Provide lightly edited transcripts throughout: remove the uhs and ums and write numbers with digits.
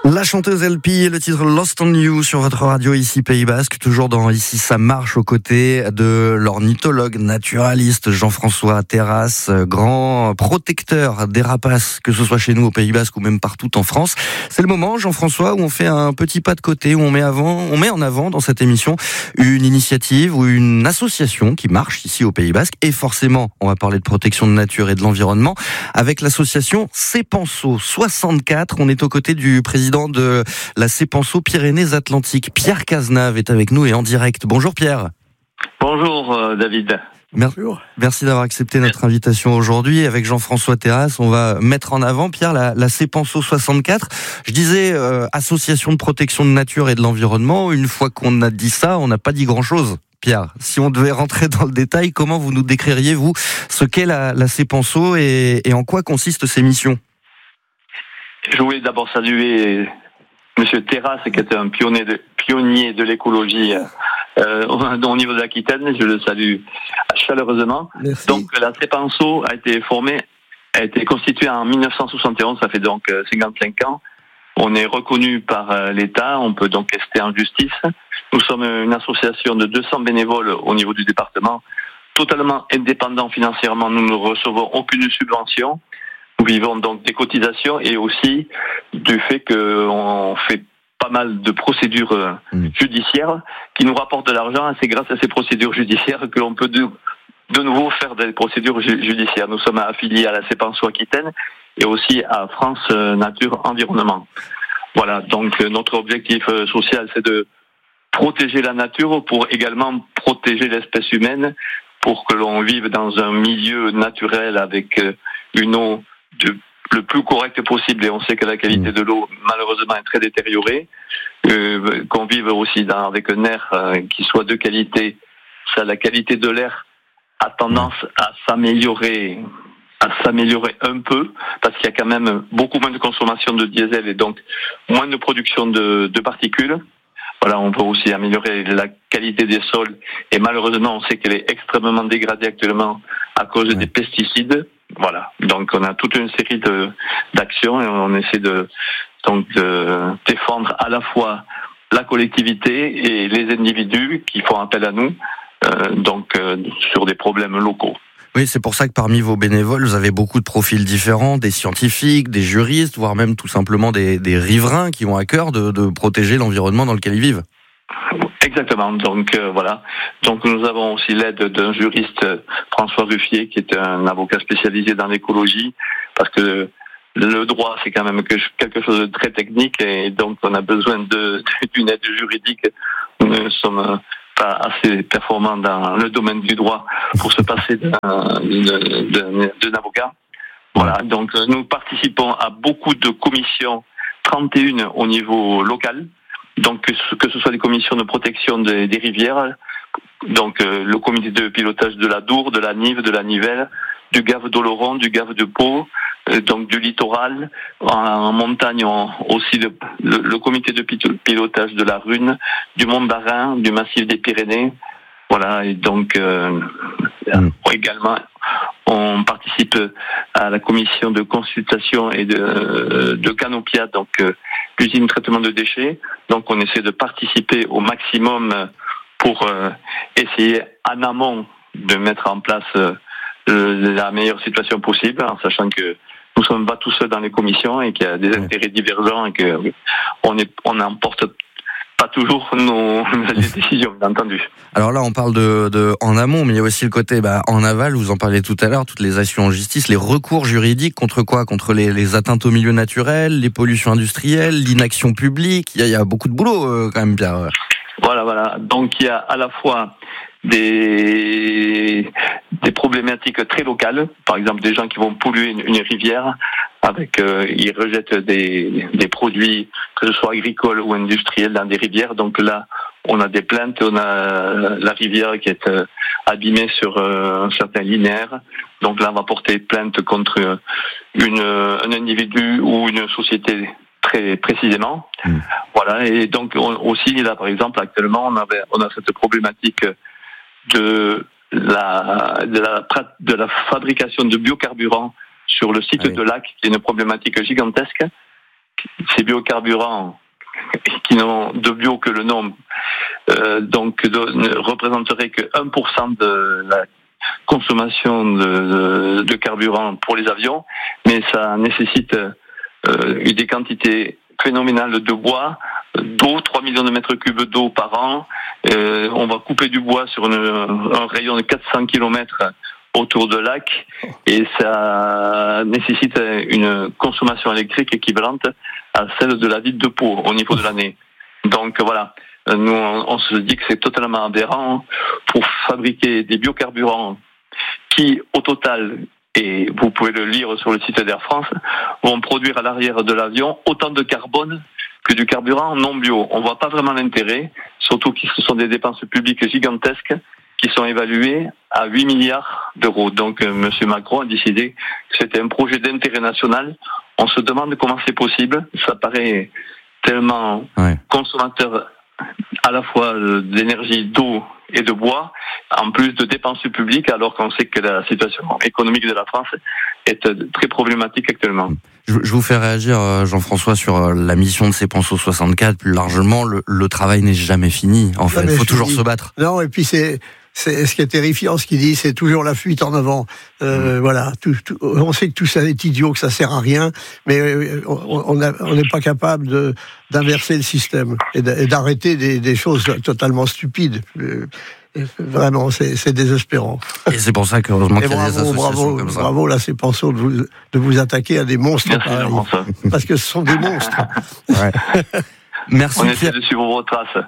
La chanteuse LP, le titre Lost on You sur votre radio ici Pays Basque, toujours dans Ici ça marche aux côtés de l'ornithologue naturaliste Jean-François Terrasse, grand protecteur des rapaces, que ce soit chez nous au Pays Basque ou même partout en France. C'est le moment, Jean-François, où on fait un petit pas de côté, où on met en avant dans cette émission une initiative ou une association qui marche ici au Pays Basque. Et forcément, on va parler de protection de nature et de l'environnement avec l'association Cepenso 64. On est aux côtés du président de la Cepenso Pyrénées-Atlantiques. Pierre Cazenave est avec nous et en direct. Bonjour Pierre. Bonjour David. Merci d'avoir accepté notre invitation aujourd'hui. Avec Jean-François Terrasse, on va mettre en avant, Pierre, la Cepenso 64. Je disais association de protection de nature et de l'environnement. Une fois qu'on a dit ça, on n'a pas dit grand-chose. Pierre, si on devait rentrer dans le détail, comment vous nous décririez, vous, ce qu'est la Cepenso et en quoi consistent ses missions ? Je voulais d'abord saluer Monsieur Terrasse, qui était un pionnier de l'écologie au niveau de l'Aquitaine. Je le salue chaleureusement. Merci. Donc la Cepenso a été constituée en 1971, ça fait donc 55 ans. On est reconnu par l'État, on peut donc rester en justice. Nous sommes une association de 200 bénévoles au niveau du département, totalement indépendants financièrement, nous ne recevons aucune subvention. Nous vivons donc des cotisations et aussi du fait qu'on fait pas mal de procédures judiciaires qui nous rapportent de l'argent. C'est grâce à ces procédures judiciaires que l'on peut de nouveau faire des procédures judiciaires. Nous sommes affiliés à la Cepenso Aquitaine et aussi à France Nature Environnement. Voilà, donc notre objectif social, c'est de protéger la nature pour également protéger l'espèce humaine, pour que l'on vive dans un milieu naturel avec une eau le plus correct possible, et on sait que la qualité de l'eau malheureusement est très détériorée, qu'on vive aussi avec un air qui soit de qualité. Ça, la qualité de l'air a tendance à s'améliorer un peu, parce qu'il y a quand même beaucoup moins de consommation de diesel et donc moins de production de particules. Voilà, on peut aussi améliorer la qualité des sols, et malheureusement on sait qu'elle est extrêmement dégradée actuellement à cause des pesticides. Voilà, donc on a toute une série d'actions et on essaie de défendre à la fois la collectivité et les individus qui font appel à nous, sur des problèmes locaux. Oui, c'est pour ça que parmi vos bénévoles, vous avez beaucoup de profils différents, des scientifiques, des juristes, voire même tout simplement des riverains qui ont à cœur de protéger l'environnement dans lequel ils vivent. Exactement. Donc voilà. Donc nous avons aussi l'aide d'un juriste, François Ruffier, qui est un avocat spécialisé dans l'écologie, parce que le droit c'est quand même quelque chose de très technique, et donc on a besoin d'une aide juridique. Nous ne sommes pas assez performants dans le domaine du droit pour se passer d'un avocat. Voilà. Donc nous participons à beaucoup de commissions, 31 au niveau local. Donc que ce soit des commissions de protection des rivières, donc le comité de pilotage de la Dour, de la Nive, de la Nivelle, du Gave d'Oloron, du Gave de Pau, donc du littoral. En montagne, aussi le comité de pilotage de la Rhune, du Mont d'Arin, du massif des Pyrénées. Voilà, et donc également on participe à la commission de consultation et de Canopia, donc l'usine de traitement de déchets. Donc on essaie de participer au maximum pour essayer en amont de mettre en place la meilleure situation possible, en sachant que nous ne sommes pas tous seuls dans les commissions et qu'il y a des intérêts divergents et qu'on n'emporte pas toujours nos décisions, bien entendu. Alors là, on parle de en amont, mais il y a aussi le côté en aval. Vous en parliez tout à l'heure, toutes les actions en justice, les recours juridiques contre quoi ? Contre les atteintes au milieu naturel, les pollutions industrielles, l'inaction publique. Il y a beaucoup de boulot quand même, Pierre. Voilà. Donc il y a à la fois des problématiques très locales, par exemple des gens qui vont polluer une rivière avec ils rejettent des produits, que ce soit agricoles ou industriels, dans des rivières. Donc là on a des plaintes, on a la rivière qui est abîmée sur un certain linéaire. Donc là on va porter plainte contre un individu ou une société très précisément. Voilà, et donc aussi là par exemple actuellement on a cette problématique de la fabrication de biocarburants sur le site de Lac, qui est une problématique gigantesque, ces biocarburants qui n'ont de bio que le nom, ne représenteraient que 1% de la consommation de carburant pour les avions, mais ça nécessite des quantités phénoménales de bois, d'eau, 3 millions de mètres cubes d'eau par an. On va couper du bois sur un rayon de 400 km autour de lacs, et ça nécessite une consommation électrique équivalente à celle de la ville de Pau au niveau de l'année. Donc voilà, nous on se dit que c'est totalement aberrant pour fabriquer des biocarburants qui, au total, et vous pouvez le lire sur le site d'Air France, vont produire à l'arrière de l'avion autant de carbone que du carburant non bio. On voit pas vraiment l'intérêt, surtout que ce sont des dépenses publiques gigantesques qui sont évaluées à 8 milliards d'euros. Donc, M. Macron a décidé que c'était un projet d'intérêt national. On se demande comment c'est possible. Ça paraît tellement consommateur à la fois d'énergie, d'eau et de bois, en plus de dépenses publiques, alors qu'on sait que la situation économique de la France est très problématique actuellement. Je vous fais réagir, Jean-François, sur la mission de ces Penso 64. Plus largement, le travail n'est jamais fini. En fait, il faut toujours se battre. Non, et puis c'est ce qui est terrifiant, ce qu'il dit, c'est toujours la fuite en avant. Voilà, on sait que tout ça est idiot, que ça sert à rien, mais on n'est pas capable d'inverser le système et d'arrêter des choses totalement stupides. Vraiment, c'est désespérant. Et c'est pour ça qu'heureusement qu'il y a des associations comme ça. Bravo, là, c'est Penso de vous attaquer à des monstres pareils. Parce que ce sont des monstres. Ouais. Merci, on essaie de suivre vos traces.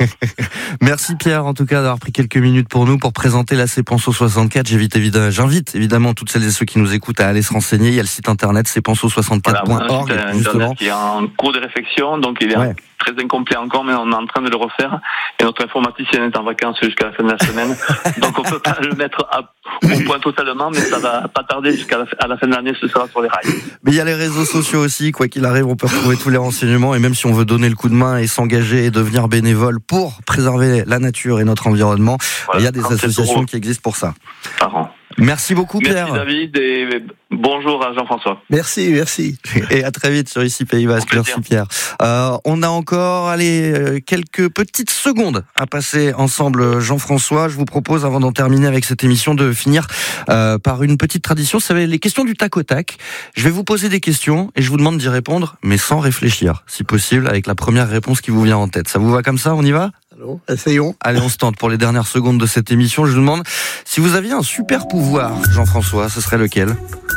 Merci Pierre, en tout cas, d'avoir pris quelques minutes pour nous pour présenter la Penso 64. J'invite évidemment toutes celles et ceux qui nous écoutent à aller se renseigner. Il y a le site internet cpenso64.org. Voilà, justement, qui est en cours de réflexion, donc il est très incomplet encore, mais on est en train de le refaire. Et notre informaticien est en vacances jusqu'à la fin de la semaine, donc on peut pas le mettre au point totalement, mais ça va pas tarder jusqu'à la fin de l'année, ce sera sur les rails. Mais il y a les réseaux sociaux aussi, quoi qu'il arrive, on peut retrouver tous les renseignements, et même si on veut donner le coup de main et s'engager et devenir bénévole pour préserver la nature et notre environnement, il y a des associations qui existent pour ça. Par an. Merci beaucoup Pierre. Merci David et bonjour à Jean-François. Merci. Et à très vite sur Ici Pays Basque. Merci Pierre. On a encore quelques petites secondes à passer ensemble, Jean-François. Je vous propose, avant d'en terminer avec cette émission, de finir par une petite tradition. Vous savez, les questions du tac au tac. Je vais vous poser des questions et je vous demande d'y répondre, mais sans réfléchir, si possible, avec la première réponse qui vous vient en tête. Ça vous va comme ça? On y va? Essayons. Allez, on se tente pour les dernières secondes de cette émission. Je vous demande si vous aviez un super pouvoir, Jean-François, ce serait lequel?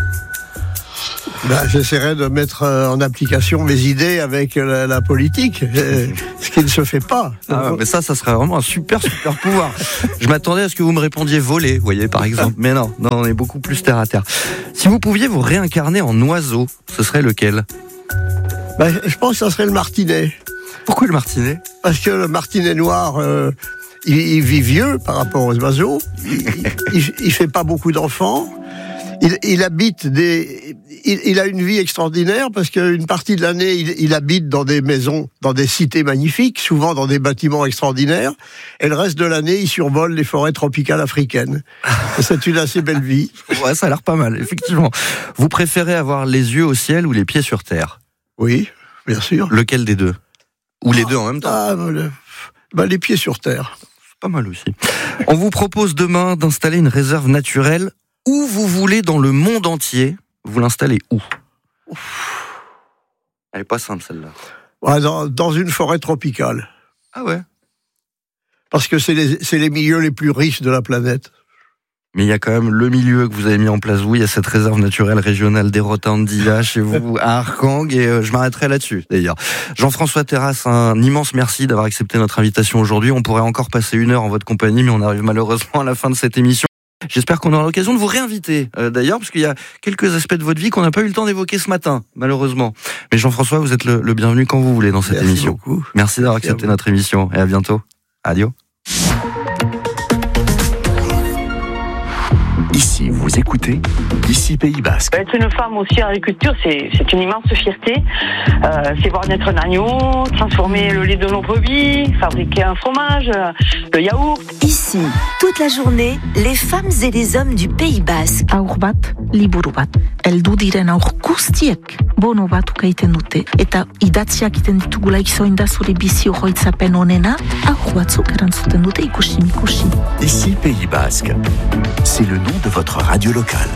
J'essaierai de mettre en application mes idées avec la politique, ce qui ne se fait pas. Mais ça serait vraiment un super pouvoir. Je m'attendais à ce que vous me répondiez voler, vous voyez, par exemple. Mais non, on est beaucoup plus terre à terre. Si vous pouviez vous réincarner en oiseau, ce serait lequel? Je pense que ça serait le martinet. Pourquoi le martinet? Parce que le martinet noir, il vit vieux par rapport aux oiseaux. Il fait pas beaucoup d'enfants. Il habite il a une vie extraordinaire parce qu'une partie de l'année, il habite dans des maisons, dans des cités magnifiques, souvent dans des bâtiments extraordinaires. Et le reste de l'année, il survole les forêts tropicales africaines. C'est une assez belle vie. Ouais, ça a l'air pas mal, effectivement. Vous préférez avoir les yeux au ciel ou les pieds sur terre? Oui, bien sûr. Lequel des deux? Ou les deux en même temps? Les pieds sur terre. C'est pas mal aussi. On vous propose demain d'installer une réserve naturelle où vous voulez dans le monde entier. Vous l'installez où? Elle est pas simple celle-là. Dans une forêt tropicale. Ah ouais? Parce que c'est les milieux les plus riches de la planète. Mais il y a quand même le milieu que vous avez mis en place, vous. Il y a cette réserve naturelle régionale des Rotandia chez vous, à Arkang, et je m'arrêterai là-dessus, d'ailleurs. Jean-François Terrasse, un immense merci d'avoir accepté notre invitation aujourd'hui. On pourrait encore passer 1 heure en votre compagnie, mais on arrive malheureusement à la fin de cette émission. J'espère qu'on aura l'occasion de vous réinviter, d'ailleurs, parce qu'il y a quelques aspects de votre vie qu'on n'a pas eu le temps d'évoquer ce matin, malheureusement. Mais Jean-François, vous êtes le bienvenu quand vous voulez dans cette émission. Beaucoup. Merci d'avoir accepté notre émission, et à bientôt. Adieu. Ici, vous écoutez Ici Pays Basque. Être une femme aussi en agriculture, c'est une immense fierté. C'est voir naître un agneau, transformer le lait de nos brebis, fabriquer un fromage, le yaourt. Ici, toute la journée, les femmes et les hommes du Pays Basque. Haur bat, liburu bat. heldu diren aur guztiek bono batuk egiten dute, eta idatziak egiten ditugula izoin da zure bizi oroitzapen onena, aur batzuk erantzuten dute ikusi. Ici Pays Basque, c'est le nom de votre radio locale.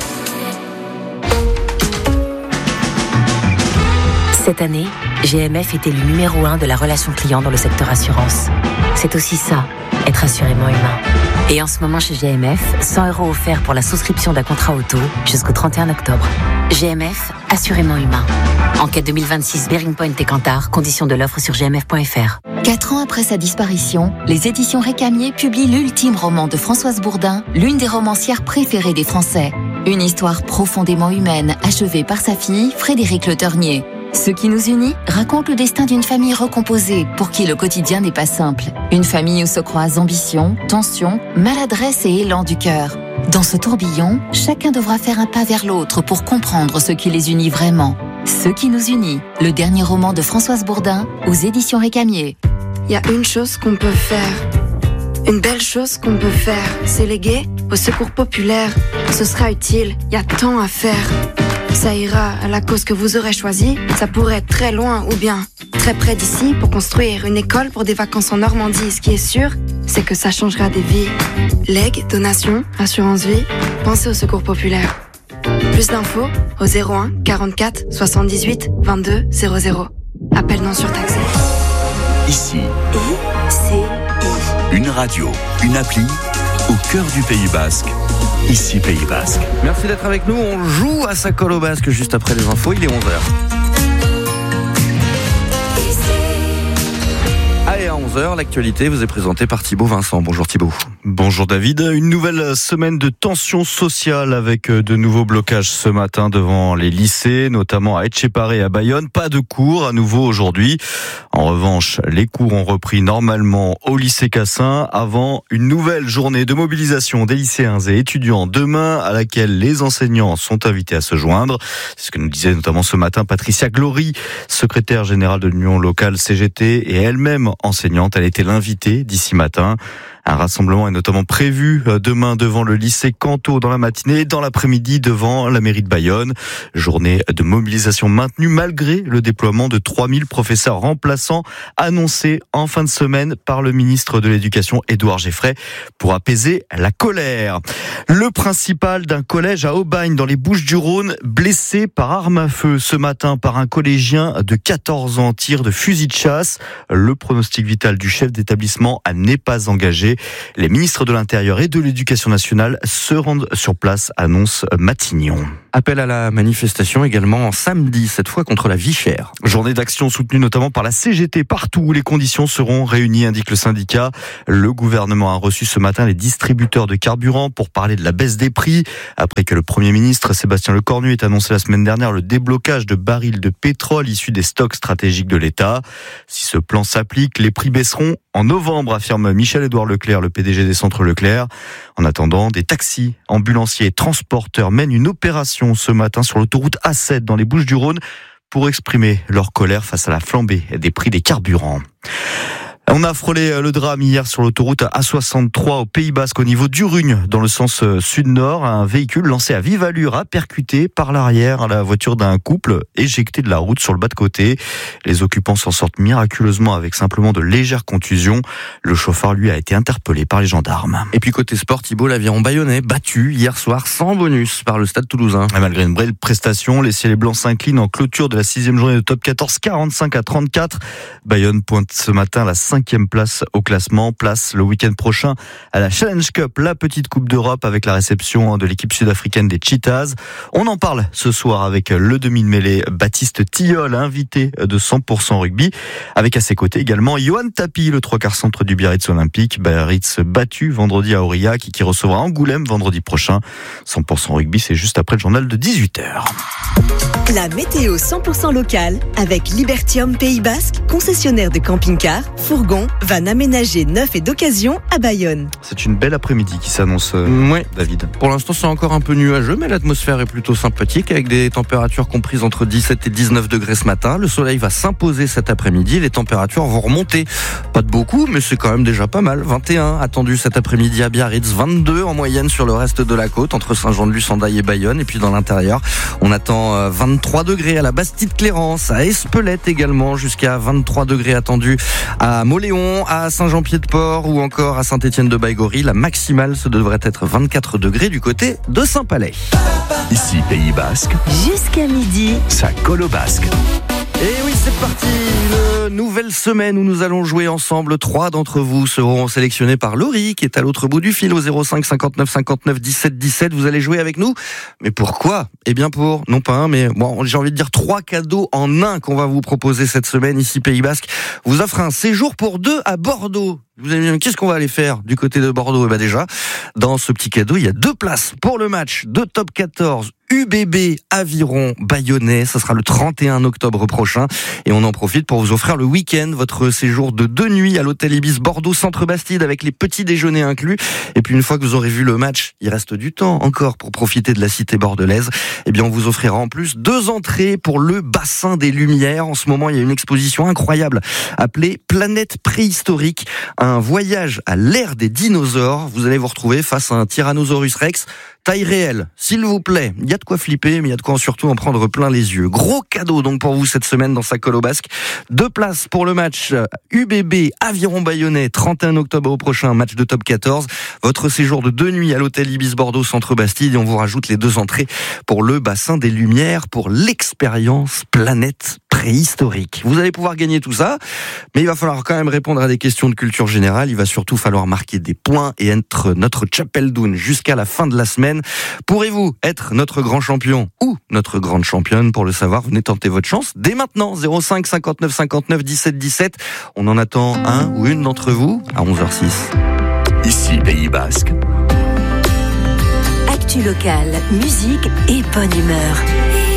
Cette année, GMF est élu numéro 1 de la relation client dans le secteur assurance. C'est aussi ça, être assurément humain. Et en ce moment chez GMF, 100 € offerts pour la souscription d'un contrat auto jusqu'au 31 octobre. GMF, assurément humain. Enquête 2026 Bearing Point et Kantar, conditions de l'offre sur gmf.fr. 4 ans après sa disparition, les éditions Récamier publient l'ultime roman de Françoise Bourdin, l'une des romancières préférées des Français. Une histoire profondément humaine, achevée par sa fille, Frédéric Le Ternier. Ce qui nous unit raconte le destin d'une famille recomposée pour qui le quotidien n'est pas simple. Une famille où se croisent ambition, tension, maladresse et élan du cœur. Dans ce tourbillon, chacun devra faire un pas vers l'autre pour comprendre ce qui les unit vraiment. Ce qui nous unit, le dernier roman de Françoise Bourdin aux éditions Récamier. Il y a une chose qu'on peut faire. Une belle chose qu'on peut faire, c'est léguer au secours populaire. Ce sera utile, il y a tant à faire. Ça ira à la cause que vous aurez choisie. Ça pourrait être très loin ou bien très près d'ici pour construire une école pour des vacances en Normandie. Ce qui est sûr, c'est que ça changera des vies. Legs, donations, assurance vie, pensez au secours populaire. Plus d'infos au 01 44 78 22 00. Appel non surtaxé. Ici, une radio, une appli au cœur du Pays Basque. Ici Pays Basque. Merci d'être avec nous. On joue à sa colle au basque juste après les infos. Il est 11h. Allez, à 11h, l'actualité vous est présentée par Thibaut Vincent. Bonjour Thibaut. Bonjour David. Une nouvelle semaine de tension sociale avec de nouveaux blocages ce matin devant les lycées, notamment à Etxepare et à Bayonne. Pas de cours à nouveau aujourd'hui. En revanche, les cours ont repris normalement au lycée Cassin avant une nouvelle journée de mobilisation des lycéens et étudiants demain à laquelle les enseignants sont invités à se joindre. C'est ce que nous disait notamment ce matin Patricia Glory, secrétaire générale de l'Union locale CGT et elle-même enseignante. Elle était l'invitée d'ici matin. Un rassemblement est notamment prévu demain devant le lycée Canto dans la matinée et dans l'après-midi devant la mairie de Bayonne. Journée de mobilisation maintenue malgré le déploiement de 3000 professeurs remplaçants annoncé en fin de semaine par le ministre de l'Éducation Édouard Geffray pour apaiser la colère. Le principal d'un collège à Aubagne dans les Bouches-du-Rhône blessé par arme à feu ce matin par un collégien de 14 ans, tir de fusil de chasse. Le pronostic vital du chef d'établissement n'est pas engagé. Les ministres de l'Intérieur et de l'Éducation nationale se rendent sur place, annonce Matignon. Appel à la manifestation également samedi, cette fois contre la vie chère. Journée d'action soutenue notamment par la CGT partout où les conditions seront réunies, indique le syndicat. Le gouvernement a reçu ce matin les distributeurs de carburant pour parler de la baisse des prix. Après que le Premier ministre Sébastien Lecornu ait annoncé la semaine dernière le déblocage de barils de pétrole issus des stocks stratégiques de l'État. Si ce plan s'applique, les prix baisseront en novembre, affirme Michel-Édouard Leclerc, le PDG des centres Leclerc. En attendant, des taxis, ambulanciers et transporteurs mènent une opération ce matin sur l'autoroute A7 dans les Bouches-du-Rhône pour exprimer leur colère face à la flambée des prix des carburants. On a frôlé le drame hier sur l'autoroute A63 au Pays Basque au niveau d'Urugne dans le sens sud-nord. Un véhicule lancé à vive allure a percuté par l'arrière la voiture d'un couple éjecté de la route sur le bas de côté. Les occupants s'en sortent miraculeusement avec simplement de légères contusions. Le chauffeur, lui, a été interpellé par les gendarmes. Et puis côté sport, Thibaut, l'aviron bayonnais battu hier soir sans bonus par le Stade Toulousain. Et malgré une belle prestation, les Ciels et Blancs s'inclinent en clôture de la 6e journée de top 14, 45-34. Bayonne pointe ce matin la 5e place au classement, place le week-end prochain à la Challenge Cup, la petite Coupe d'Europe avec la réception de l'équipe sud-africaine des Cheetahs. On en parle ce soir avec le demi de mêlée Baptiste Tilleul, invité de 100% rugby, avec à ses côtés également Johan Tapi, le 3/4 centre du Biarritz Olympique. Biarritz battu vendredi à Aurillac qui recevra Angoulême vendredi prochain. 100% rugby, c'est juste après le journal de 18h. La météo 100% locale avec Libertium Pays Basque concessionnaire de camping-cars, fourgons, vannes aménagées neufs et d'occasion à Bayonne. C'est une belle après-midi qui s'annonce, David. Pour l'instant, c'est encore un peu nuageux, mais l'atmosphère est plutôt sympathique avec des températures comprises entre 17 et 19 degrés ce matin. Le soleil va s'imposer cet après-midi. Les températures vont remonter. Pas de beaucoup, mais c'est quand même déjà pas mal. 21 attendu cet après-midi à Biarritz, 22 en moyenne sur le reste de la côte, entre Saint-Jean-de-Luz, Sandaille et Bayonne. Et puis dans l'intérieur, on attend 23 degrés à la Bastide-Clérance, à Espelette également, jusqu'à 23 degrés attendus à Mauléon, à Saint-Jean-Pied-de-Port ou encore à Saint-Étienne-de-Baïgory. La maximale, ce devrait être 24 degrés du côté de Saint-Palais. Ici Pays Basque, Jusqu'à midi, ça colle au basque. Et oui, c'est parti, une nouvelle semaine où nous allons jouer ensemble. 3 d'entre vous seront sélectionnés par Laurie, qui est à l'autre bout du fil, au 05 59 59 17 17. Vous allez jouer avec nous. Mais pourquoi ? Eh bien pour, non pas un, mais bon, j'ai envie de dire 3 cadeaux en un qu'on va vous proposer cette semaine ici Pays Basque. Vous offre un séjour pour 2 à Bordeaux. Vous allez me dire, qu'est-ce qu'on va aller faire du côté de Bordeaux ? Eh bien déjà, dans ce petit cadeau, il y a 2 places pour le match de Top 14 UBB Aviron Bayonnais. Ça sera le 31 octobre prochain. Et on en profite pour vous offrir le week-end, votre séjour de 2 nuits à l'hôtel Ibis Bordeaux Centre Bastide avec les petits déjeuners inclus. Et puis une fois que vous aurez vu le match, il reste du temps encore pour profiter de la cité bordelaise. Eh bien, on vous offrira en plus 2 entrées pour le bassin des Lumières. En ce moment, il y a une exposition incroyable appelée Planète préhistorique. Un voyage à l'ère des dinosaures. Vous allez vous retrouver face à un Tyrannosaurus Rex. Taille réelle, s'il vous plaît. Il y a de quoi flipper, mais il y a de quoi surtout en prendre plein les yeux. Gros cadeau donc pour vous cette semaine dans sa colle au basque. 2 places pour le match UBB Aviron Bayonnais, 31 octobre au prochain, match de Top 14. Votre séjour de 2 nuits à l'hôtel Ibis Bordeaux Centre Bastide et on vous rajoute les 2 entrées pour le bassin des Lumières, pour l'expérience Planète préhistorique. Vous allez pouvoir gagner tout ça, mais il va falloir quand même répondre à des questions de culture générale. Il va surtout falloir marquer des points et être notre Chapeldoun jusqu'à la fin de la semaine. Pourrez-vous être notre grand champion ou notre grande championne? Pour le savoir, venez tenter votre chance dès maintenant. 05 59 59 17 17. On en attend un ou une d'entre vous à 11h06. Ici Pays Basque. Actu locale, musique et bonne humeur.